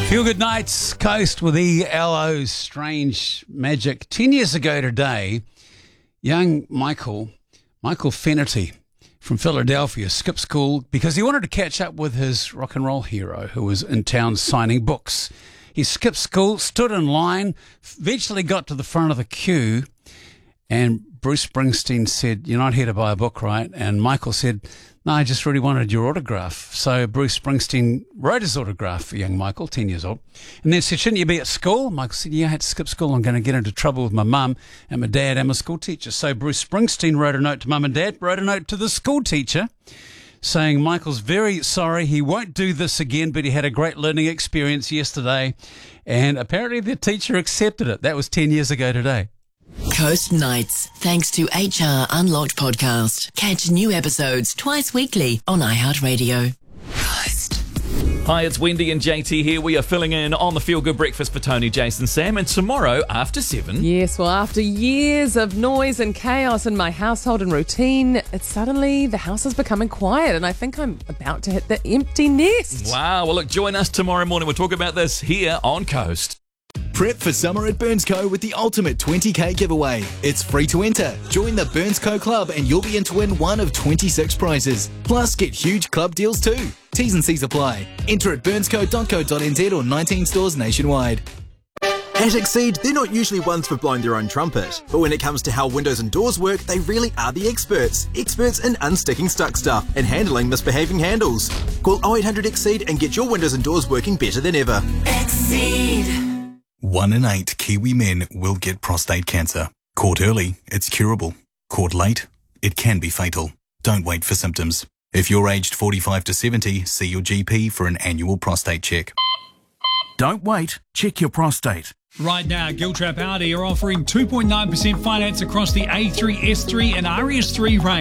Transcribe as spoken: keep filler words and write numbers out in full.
Feel Good Nights, Coast with E L O's Strange Magic. Ten years ago today, young Michael, Michael Fennerty from Philadelphia skipped school because he wanted to catch up with his rock and roll hero who was in town signing books. He skipped school, stood in line, eventually got to the front of the queue, and Bruce Springsteen said, "You're not here to buy a book, right?" And Michael said, "No, I just really wanted your autograph." So Bruce Springsteen wrote his autograph for young Michael, ten years old, and then said, "Shouldn't you be at school?" Michael said, "Yeah, I had to skip school. I'm going to get into trouble with my mum and my dad and my school teacher." So Bruce Springsteen wrote a note to mum and dad, wrote a note to the school teacher saying Michael's very sorry, he won't do this again, but he had a great learning experience yesterday. And apparently the teacher accepted it. That was ten years ago today. Coast Nights, thanks to H R Unlocked podcast. Catch new episodes twice weekly on iHeartRadio. Coast. Hi, it's Wendy and J T here. We are filling in on the Feel Good Breakfast for Tony, Jason, Sam, and tomorrow after seven. Yes, well, after years of noise and chaos in my household and routine, it's suddenly the house is becoming quiet, and I think I'm about to hit the empty nest. Wow. Well, look, join us tomorrow morning. We'll talk about this here on Coast. Prep for summer at Burns Co with the ultimate twenty K giveaway. It's free to enter. Join the Burns Co Club and you'll be in to win one of twenty-six prizes. Plus, get huge club deals too. T's and C's apply. Enter at burns co dot co dot n z or nineteen stores nationwide. At Exceed, they're not usually ones for blowing their own trumpet, but when it comes to how windows and doors work, they really are the experts. Experts in unsticking stuck stuff and handling misbehaving handles. Call oh eight hundred Exceed and get your windows and doors working better than ever. Exceed. One in eight Kiwi men will get prostate cancer. Caught early, it's curable. Caught late, it can be fatal. Don't wait for symptoms. If you're aged forty-five to seventy, see your G P for an annual prostate check. Don't wait, check your prostate. Right now, Giltrap Audi are offering two point nine percent finance across the A three, S three and R S three range.